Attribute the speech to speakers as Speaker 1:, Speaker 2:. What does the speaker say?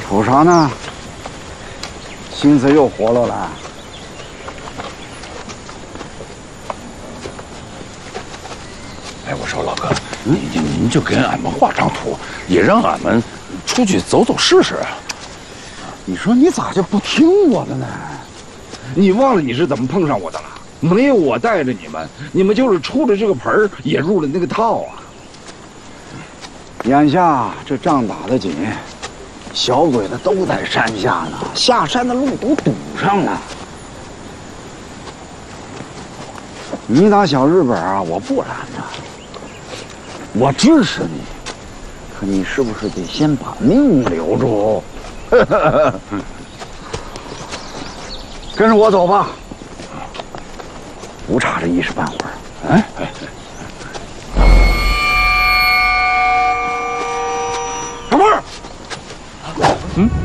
Speaker 1: 瞅啥呢？心思又活络了。
Speaker 2: 哎，我说老哥，您就跟俺们画张图，也让俺们出去走走试试啊。
Speaker 1: 你说你咋就不听我的呢？
Speaker 3: 你忘了你是怎么碰上我的了？没有我带着你们，你们就是出了这个盆儿，也入了那个套啊。
Speaker 1: 眼下这仗打得紧，小鬼子都在山下呢，下山的路都堵上了。你打小日本啊，我不拦着，我支持你，可你是不是得先把命留住？跟着我走吧，不差这一时半会儿。哎，小胖，